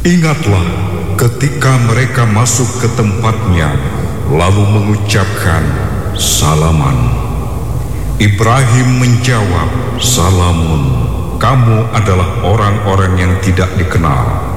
Ingatlah ketika mereka masuk ke tempatnya, lalu mengucapkan salaman. Ibrahim menjawab, salamun, kamu adalah orang-orang yang tidak dikenal.